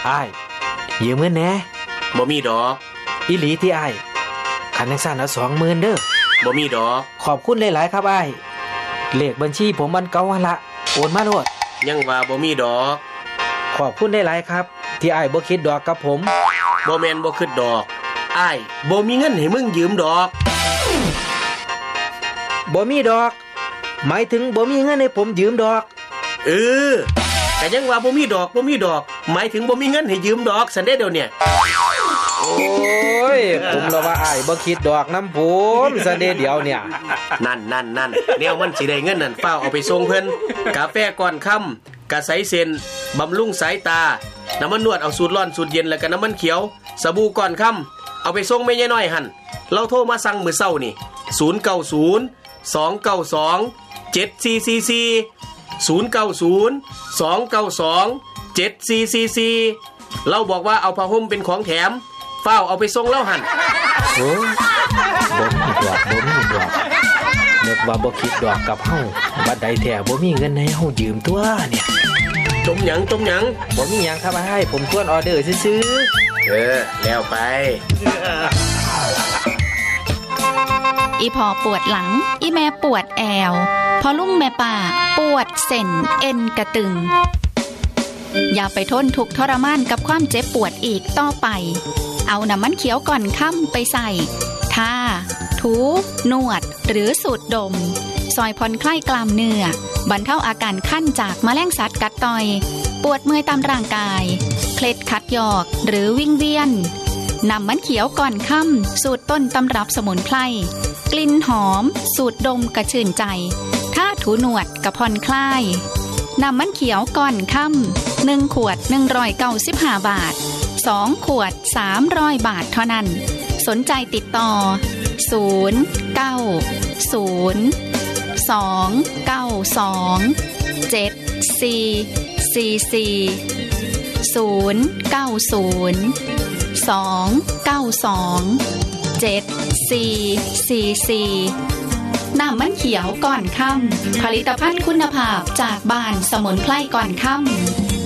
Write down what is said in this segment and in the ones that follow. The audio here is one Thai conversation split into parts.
อ้ายยืมเงินแหน่บ่มีดอกอีหลีที่อ้ายคันจังซั่นเอา20,000เด้อบ่มีดอกขอบคุณหลายๆครับอ้ายเลขบัญชีผมมันเก่าหั่นละโอนมาโลดยังว่าบ่มีดอกขอบคุณหลายๆครับที่อ้ายบ่คิดดอกกับผมบ่แม่นบ่คิดดอกอ้ายบ่มีเงินให้มึงยืมดอกบ่มีดอกหมายถึงบ่มีเงินให้ผมยืมดอกแต่ยังว่าบ่มีดอกหมายถึงบ่มีเงินให้ยืมดอกซั่นเด้เดี๋ยวเนี่ยโอ้ยผมละว่าอ้ายบ่คิดดอกนำผมซั่นเด้เดี๋ยวเนี่ยนั่นแนวมันสิได้เงินนั่นฟ้าวเอาไปส่งเพิ่นกาแฟก่อนค่ำกะใสเส้นบำรุงสายตาน้ำมันนวดเอาสูตรร้อนสูตรเย็นแล้วก็น้ำมันเขียวสบู่ก่อนค่ำเอาไปส่งแม่ยายน้อยหั่นเราโทรมาสั่งมื้อเช้านี่090-292-7444 เราบอกว่าเอาผ้าห่มเป็นของแถมเฝ้าเอาไปส่งเล่าหั่นโอ้บ่มีดอกนึกว่าบ่คิดดอกกับเฮาบัดใดแท้บ่มีเงินให้เฮายืมตัวเนี่ยจมหยังบ่มีหยังครับอ้ายผมทวนออเดอร์ซื่อๆแล้วไปอีพอปวดหลังอีแม่ปวดแอวพอลุงแม่ป้าปวดเส้นเอ็นกระตึงอย่าไปทนทุกข์ทรมานกับความเจ็บปวดอีกต่อไปเอาน้ำมันเขียวก่อนค่ำไปใส่ทาถูนวดหรือสูดดมซอยผ่อนคลายกล้ามเนื้อบรรเทาอาการคันจากแมลงสัตว์กัดต่อยปวดเมื่อยตามร่างกายเคล็ดขัดยอกหรือวิงเวียนน้ำมันเขียวก่อนค่ำสูตรต้นตำรับสมุนไพรกลิ่นหอมสูดดมกระชื่นใจถ้าถูหนวดกระผ่อนคลายน้ำมันเขียวก่อนค่ำ1 ขวด195 บาท2 ขวด300 บาทเท่านั้นสนใจติดต่อน้ำมันเขียวก่อนค่ำผลิตภัณฑ์คุณภาพจากบ้านสมุนไพรก่อนค่ำ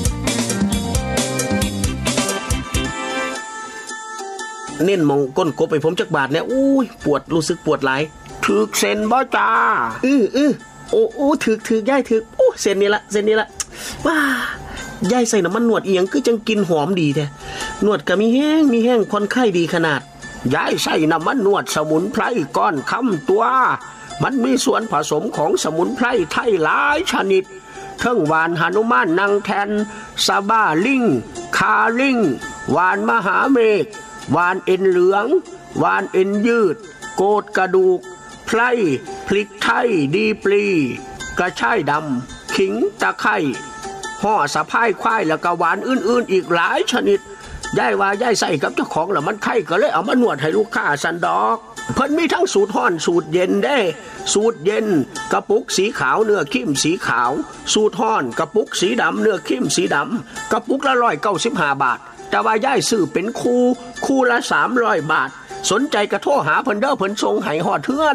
เน้นมองก้นกบไปผมจักบาทเนี่ยอุ้ยปวดรู้สึกปวดหลายถึกเส้นบ่จ้าโอ้ถึกย้ายถึกโอ้เส้นนี้ละว้ายายใส่น้ำมันนวดอีหยังคือจังกินหอมดีแท้นวดก็มีแห้งผ่อนคลายดีขนาดยายใส่น้ำมันนวดสมุนไพรก้อนค่ำตัวมันมีส่วนผสมของสมุนไพรไทยหลายชนิดทั้งหวานหนุมานนางแทนซาบ้าลิงคาลิงหวานมหาเมฆหวานเอ็นเหลืองหวานเอ็นยืดโกดกระดูกไพรพริกไทยดีปลีกระชายดำขิงตะไคร้ห่อสะพายควายแล้วก็หวานอื่นๆอีกหลายชนิดยายว่ายายใส่กับเจ้าของแล้วมันไข้ก็เลยเอามานวดให้ลูกค้าสันดอกเพิ่นมีทั้งสูตรร้อนสูตรเย็นเด้สูตรเย็นกระปุกสีขาวเนื้อครีมสีขาวสูตรร้อนกระปุกสีดำเนื้อครีมสีดำกระปุกละ195 บาทแต่ว่ายายซื้อเป็นคู่ละ300 บาทสนใจกระโทรหาเพิ่นเด้อเพิ่นส่งให้ฮอดเทือน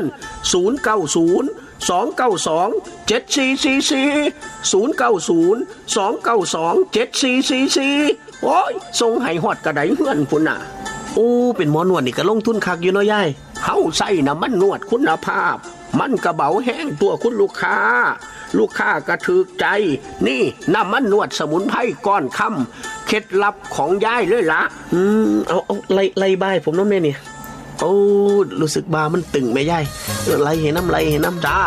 090-292-7444 โอ้ยส่งให้ฮอดกระไดเฮือนพุ่นน่ะโอ้เป็นหมอนวดนี่ก็ลงทุนคักอยู่เนาะยายเฮาใส่น้ำมันนวดคุณภาพมันกระเบาแห้งตัวคุณลูกค้าก็ถูกใจนี่น้ำมันนวดสมุนไพรก้อนค่ำเคล็ดลับของยายเลยล่ะเอาไล่บ้ายผมน้องแม่นี่โอ้รู้สึกบามันตึงแม่ยายไล่เห็นน้ำจ้า